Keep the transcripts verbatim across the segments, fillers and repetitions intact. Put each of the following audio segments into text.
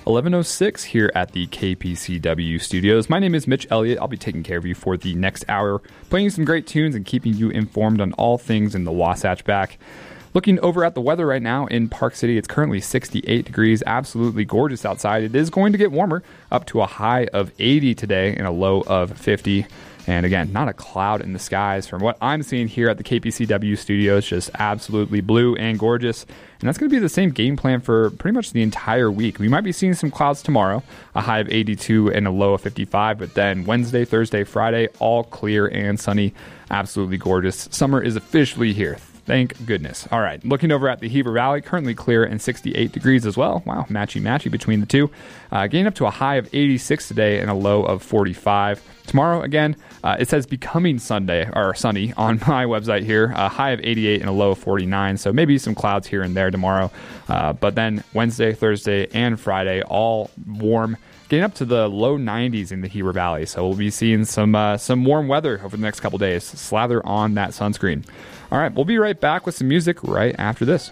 eleven oh six here at the K P C W studios. My name is Mitch Elliott. I'll be taking care of you for the next hour, playing some great tunes and keeping you informed on all things in the Wasatch Back. Looking over at the weather right now in Park City, it's currently sixty-eight degrees, absolutely gorgeous outside. It is going to get warmer, up to a high of eighty today and a low of fifty. And again, not a cloud in the skies. From what I'm seeing here at the K P C W studios, just absolutely blue and gorgeous. And that's going to be the same game plan for pretty much the entire week. We might be seeing some clouds tomorrow, a high of eighty-two and a low of fifty-five. But then Wednesday, Thursday, Friday, all clear and sunny. Absolutely gorgeous. Summer is officially here. Thank goodness. All right, looking over at the Heber Valley, currently clear and sixty-eight degrees as well. Wow, matchy-matchy between the two. Uh, getting up to a high of eighty-six today and a low of forty-five. Tomorrow, again, uh, it says becoming Sunday, or sunny on my website here. A high of eighty-eight and a low of forty-nine, so maybe some clouds here and there tomorrow. Uh, but then Wednesday, Thursday, and Friday, all warm. Getting up to the low nineties in the Heber Valley, so we'll be seeing some uh, some warm weather over the next couple days. Slather on that sunscreen. All right, we'll be right back with some music right after this.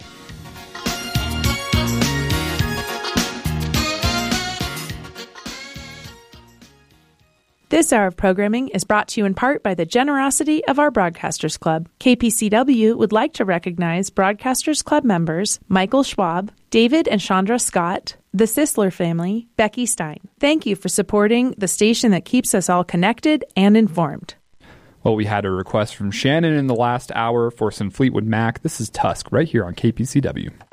This hour of programming is brought to you in part by the generosity of our Broadcasters Club. K P C W would like to recognize Broadcasters Club members Michael Schwab, David and Chandra Scott, the Sisler family, Becky Stein. Thank you for supporting the station that keeps us all connected and informed. Well, we had a request from Shannon in the last hour for some Fleetwood Mac. This is Tusk right here on K P C W.